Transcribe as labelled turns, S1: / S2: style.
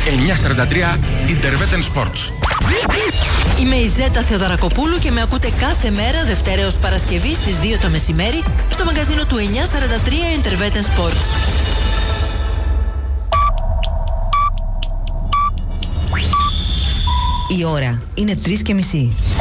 S1: 943 Interveten Sports.
S2: Είμαι η Ζέτα Θεοδωρακοπούλου και με ακούτε κάθε μέρα Δευτέρα έως Παρασκευή στις 2 το μεσημέρι στο μαγκαζίνο του 943 Interveten Sports.
S3: Η ώρα είναι 3:30.